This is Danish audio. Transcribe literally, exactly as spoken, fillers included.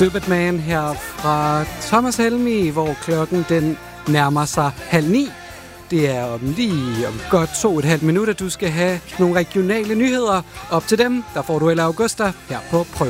Stupid Man her fra Thomas Helmig, hvor klokken den nærmer sig halv ni. Det er om lige om godt to og et halvt minut, at du skal have nogle regionale nyheder. Op til dem, der får du Ella Augusta her på Prøv